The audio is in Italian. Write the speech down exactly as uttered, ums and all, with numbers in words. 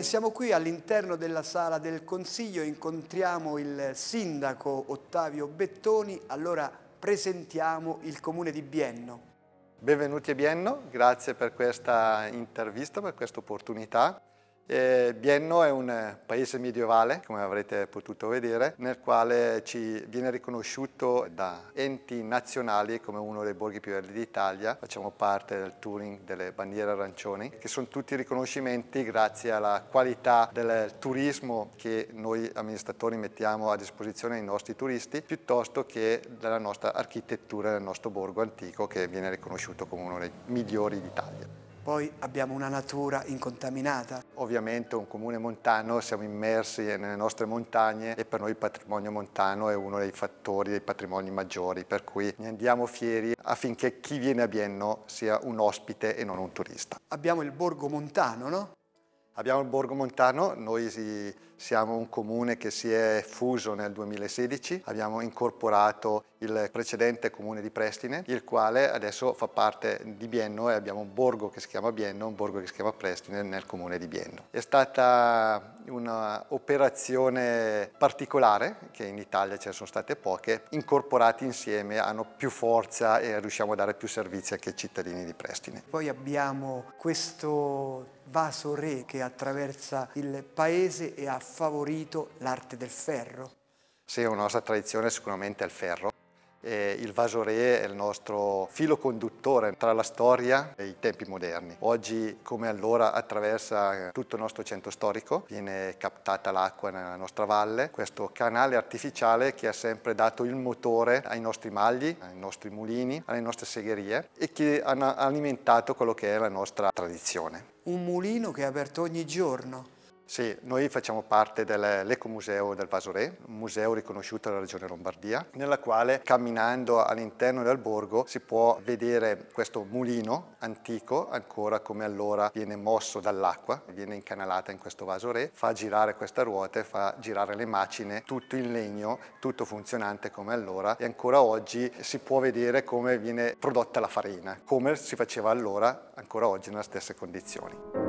E siamo qui all'interno della sala del Consiglio, incontriamo il sindaco Ottavio Bettoni, allora presentiamo il comune di Bienno. Benvenuti a Bienno, grazie per questa intervista, per questa opportunità. Eh, Bienno è un paese medievale, come avrete potuto vedere, nel quale ci viene riconosciuto da enti nazionali come uno dei borghi più belli d'Italia. Facciamo parte del touring delle bandiere arancioni, che sono tutti riconoscimenti grazie alla qualità del turismo che noi amministratori mettiamo a disposizione ai nostri turisti, piuttosto che della nostra architettura del nostro borgo antico, che viene riconosciuto come uno dei migliori d'Italia. Poi abbiamo una natura incontaminata. Ovviamente un comune montano, siamo immersi nelle nostre montagne e per noi il patrimonio montano è uno dei fattori, dei patrimoni maggiori, per cui ne andiamo fieri affinché chi viene a Bienno sia un ospite e non un turista. Abbiamo il borgo montano, no? Abbiamo il borgo montano, noi si, siamo un comune che si è fuso nel duemilasedici, abbiamo incorporato il precedente comune di Prestine, il quale adesso fa parte di Bienno e abbiamo un borgo che si chiama Bienno, un borgo che si chiama Prestine nel comune di Bienno. È stata un'operazione particolare, che in Italia ce ne sono state poche, incorporati insieme hanno più forza e riusciamo a dare più servizi anche ai cittadini di Prestine. Poi abbiamo questo vaso re che attraversa il paese e ha favorito l'arte del ferro. Sì, una nostra tradizione sicuramente è il ferro. E il vaso re è il nostro filo conduttore tra la storia e i tempi moderni. Oggi come allora attraversa tutto il nostro centro storico, viene captata l'acqua nella nostra valle, questo canale artificiale che ha sempre dato il motore ai nostri magli, ai nostri mulini, alle nostre segherie e che hanno alimentato quello che è la nostra tradizione. Un mulino che è aperto ogni giorno. Sì, noi facciamo parte dell'Ecomuseo del Vaso Re, un museo riconosciuto dalla Regione Lombardia, nella quale camminando all'interno del borgo si può vedere questo mulino antico, ancora come allora viene mosso dall'acqua, viene incanalata in questo Vaso Re, fa girare questa ruota, fa girare le macine, tutto in legno, tutto funzionante come allora e ancora oggi si può vedere come viene prodotta la farina, come si faceva allora, ancora oggi nelle stesse condizioni.